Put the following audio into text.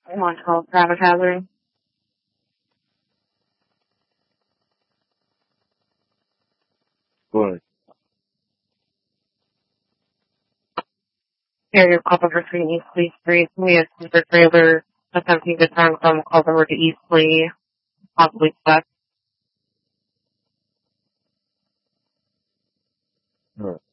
Montreal traffic hazard. Go ahead. Area Papa between East Lee Street. We have super trailer attempting to turn from Culver to East Lee, possibly west. All right.